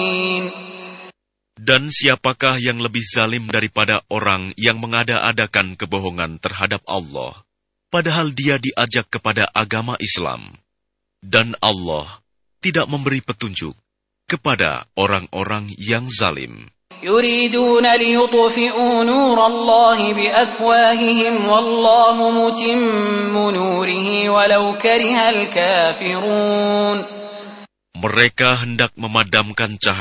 Dan siapakah yang lebih zalim daripada orang yang mengada-adakan kebohongan terhadap Allah, padahal dia diajak kepada agama Islam. Dan Allah tidak memberi petunjuk kepada orang-orang yang zalim. يريدون ليطفئوا نور الله بأفواههم والله متم نوره ولو كره الكافرون. Mereka hendak memadamkan cahaya